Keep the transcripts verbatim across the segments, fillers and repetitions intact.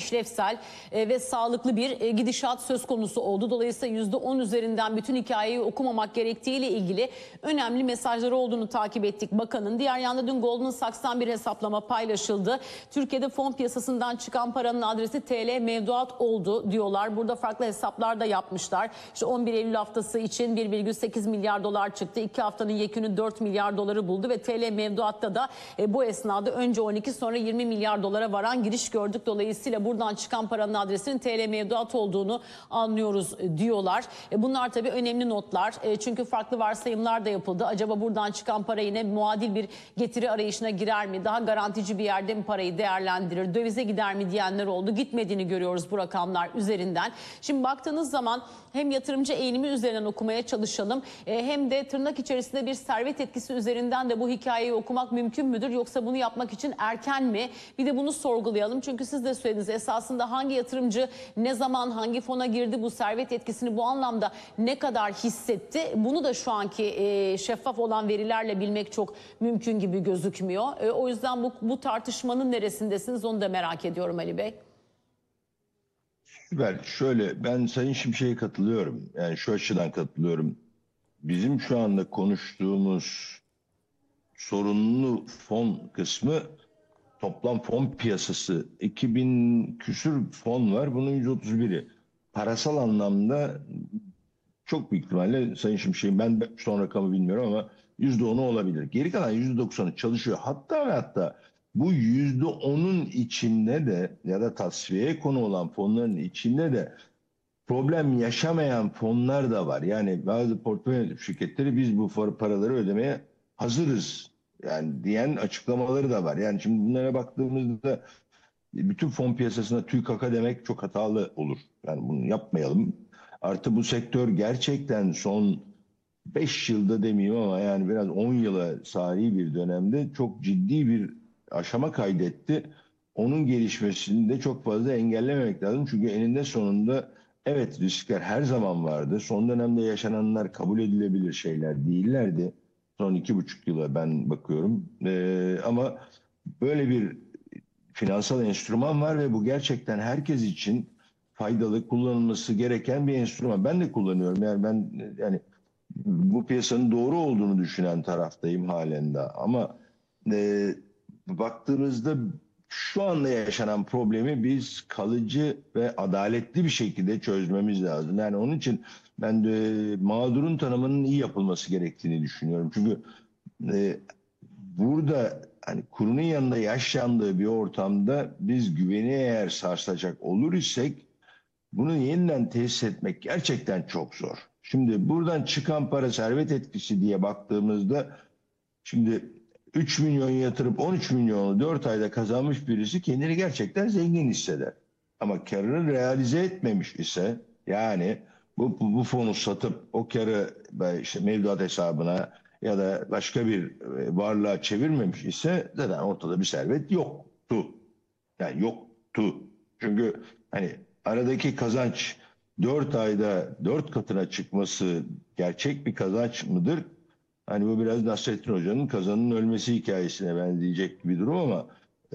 işlevsel e, ve sağlıklı bir e, gidişat söz konusu oldu. Dolayısıyla yüzde on üzerinden bütün hikayeyi okumamak gerektiğiyle ilgili önemli mesajları olduğunu takip ettik bakanın. Diğer yanda dün Goldman Sachs'tan bir hesaplama paylaşıldı. Türkiye'de fon piyasasından çıkan paranın adresi T L mevduat oldu diyorlar. Burada farklı hesaplar da yapmışlar. İşte on bir Eylül haftası için bir virgül sekiz milyar dolar çıktı. İki haftanın yekünü dört milyar doları buldu ve T L mevduatta da e, bu esnada önce on iki sonra yirmi milyar dolara varan giriş gördük. Dolayısıyla buradan çıkan paranın adresinin T L mevduat olduğunu anlıyoruz e, diyorlar. E, bunlar tabii önemli notlar. E, çünkü farklı varsayımlar da yapıldı. Acaba buradan çıkan para yine muadil bir getiri arayışına girer mi? Daha garantici bir yerde mi parayı değerlendirir? Dövize gider mi diyenler oldu. Gitmediğini görüyoruz bu rakamlar üzerinden. Şimdi baktığınız zaman hem yatırımcı eğilimi üzerinden okumaya çalışalım. E, hem de tırnak içerisinde bir servet etkisi üzerinden de bu hikayeyi okumak mümkün müdür? Yoksa bunu yapmak için erken mi? Bir de bunu sorgulayalım. Çünkü siz de söylediniz, esasında hangi yatırımcı ne zaman hangi fona girdi, bu servet etkisini bu anlamda ne kadar hissetti? Bunu da şu anki e, şeffaf olan verilerle bilmek çok mümkün gibi gözükmüyor. E, o yüzden bu, bu tartışmanın neresindesiniz onu da merak ediyorum Ali Bey. Süper. Şöyle, ben Sayın Şimşek'e katılıyorum. Yani şu açıdan katılıyorum. Bizim şu anda konuştuğumuz sorunlu fon kısmı toplam fon piyasası. iki bin küsür fon var. Bunun yüz otuz biri. Parasal anlamda çok büyük ihtimalle Sayın Şimşek'in, ben son rakamı bilmiyorum ama yüzde onu olabilir. Geri kalan yüzde doksanı çalışıyor. Hatta ve hatta bu yüzde onun içinde de ya da tasfiyeye konu olan fonların içinde de problem yaşamayan fonlar da var. Yani bazı portföy şirketleri biz bu paraları ödemeye hazırız yani diyen açıklamaları da var. Yani şimdi bunlara baktığımızda bütün fon piyasasına TÜİKAK'a demek çok hatalı olur. Yani bunu yapmayalım. Artı bu sektör gerçekten son beş yılda demeyeyim ama yani biraz on yıla sari bir dönemde çok ciddi bir aşama kaydetti. Onun gelişmesini de çok fazla engellememek lazım. Çünkü eninde sonunda evet, riskler her zaman vardı. Son dönemde yaşananlar kabul edilebilir şeyler değillerdi. Son iki buçuk yıla ben bakıyorum. Ee, ama böyle bir finansal enstrüman var ve bu gerçekten herkes için faydalı, kullanılması gereken bir enstrüman. Ben de kullanıyorum. Yani ben yani bu piyasanın doğru olduğunu düşünen taraftayım halen de. Ama e, baktığımızda şu anda yaşanan problemi biz kalıcı ve adaletli bir şekilde çözmemiz lazım. Yani onun için ben de mağdurun tanımının iyi yapılması gerektiğini düşünüyorum. Çünkü e, burada hani kurunun yanında yaş yandığı bir ortamda biz güveni eğer sarsacak olur isek bunu yeniden tesis etmek gerçekten çok zor. Şimdi buradan çıkan para servet etkisi diye baktığımızda şimdi üç milyon yatırıp on üç milyonu dört ayda kazanmış birisi kendini gerçekten zengin hisseder. Ama karını realize etmemiş ise yani bu, bu, bu fonu satıp o karı işte mevduat hesabına ya da başka bir varlığa çevirmemiş ise zaten ortada bir servet yoktu. Yani yoktu. Çünkü hani aradaki kazanç dört ayda dört katına çıkması gerçek bir kazanç mıdır? Hani bu biraz Nasrettin Hoca'nın kazanın ölmesi hikayesine benzeyecek bir durum ama e,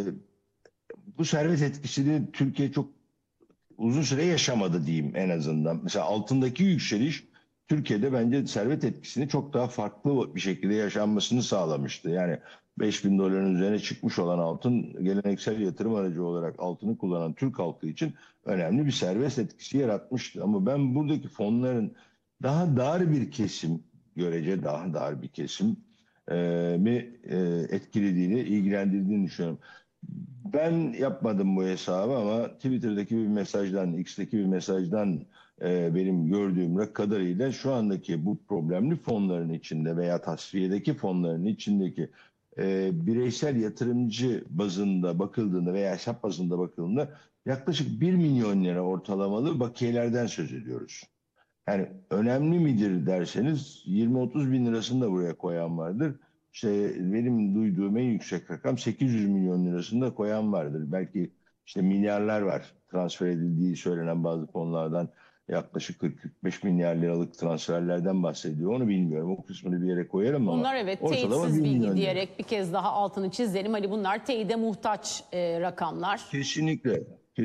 bu servet etkisini Türkiye çok uzun süre yaşamadı diyeyim en azından. Mesela altındaki yükseliş Türkiye'de bence servet etkisini çok daha farklı bir şekilde yaşanmasını sağlamıştı. Yani beş bin doların üzerine çıkmış olan altın geleneksel yatırım aracı olarak altını kullanan Türk halkı için önemli bir servet etkisi yaratmıştı. Ama ben buradaki fonların daha dar bir kesim, görece daha dar bir kesim e, mi e, etkilediğini, ilgilendirdiğini düşünüyorum. Ben yapmadım bu hesabı ama Twitter'daki bir mesajdan, X'teki bir mesajdan e, benim gördüğüm kadarıyla şu andaki bu problemli fonların içinde veya tasfiyedeki fonların içindeki e, bireysel yatırımcı bazında bakıldığında veya hesap bazında bakıldığında yaklaşık bir milyon lira ortalamalı bakiyelerden söz ediyoruz. Yani önemli midir derseniz yirmi otuz bin lirasını da buraya koyan vardır. İşte benim duyduğum en yüksek rakam sekiz yüz milyon lirasını da koyan vardır. Belki işte milyarlar var transfer edildiği söylenen bazı konulardan yaklaşık kırk kırk beş milyar liralık transferlerden bahsediyor. Onu bilmiyorum. O kısmını bir yere koyarım ama Bunlar evet ortalama teyitsiz bir bilgi milyon lira. diyerek bir kez daha altını çizelim. Hani bunlar teyide muhtaç e, rakamlar. Kesinlikle.